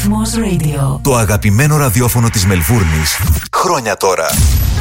Cosmos Radio. Το αγαπημένο ραδιόφωνο της Μελβούρνης. Χρόνια τώρα.